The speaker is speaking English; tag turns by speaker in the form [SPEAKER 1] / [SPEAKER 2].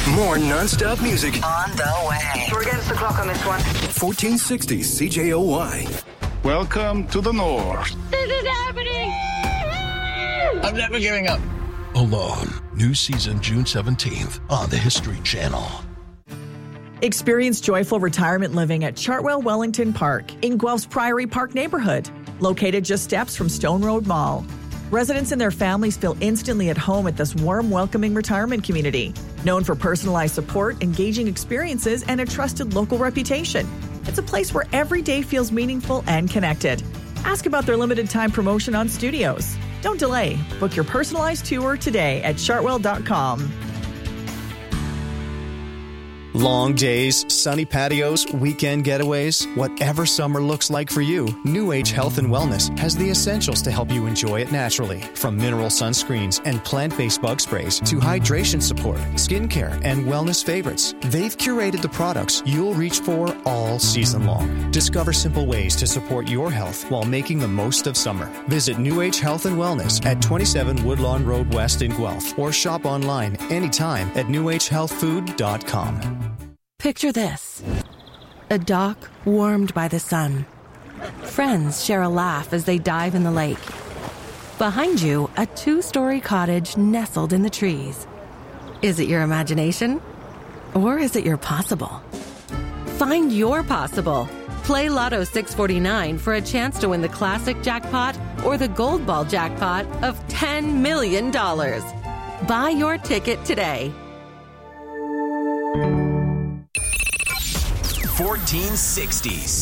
[SPEAKER 1] More non-stop music
[SPEAKER 2] on the way.
[SPEAKER 3] We're against the clock on this one.
[SPEAKER 1] 1460 CJOY.
[SPEAKER 4] Welcome to the North.
[SPEAKER 5] This is happening!
[SPEAKER 6] I'm never giving up.
[SPEAKER 7] Alone. New season June 17th on the History Channel.
[SPEAKER 8] Experience joyful retirement living at Chartwell Wellington Park in Guelph's Priory Park neighborhood, located just steps from Stone Road Mall. Residents and their families feel instantly at home at this warm, welcoming retirement community, known for personalized support, engaging experiences, and a trusted local reputation. It's a place where every day feels meaningful and connected. Ask about their limited time promotion on studios. Don't delay. Book your personalized tour today at chartwell.com.
[SPEAKER 9] Long days, sunny patios, weekend getaways, whatever summer looks like for you, New Age Health and Wellness has the essentials to help you enjoy it naturally. From mineral sunscreens and plant-based bug sprays to hydration support, skincare, and wellness favorites, they've curated the products you'll reach for all season long. Discover simple ways to support your health while making the most of summer. Visit New Age Health and Wellness at 27 Woodlawn Road West in Guelph or shop online anytime at newagehealthfood.com.
[SPEAKER 10] Picture this. A dock warmed by the sun. Friends share a laugh as they dive in the lake. Behind you, a 2-story cottage nestled in the trees. Is it your imagination? Or is it your possible? Find your possible. Play Lotto 649 for a chance to win the classic jackpot or the gold ball jackpot of $10 million. Buy your ticket today.
[SPEAKER 1] 1460s.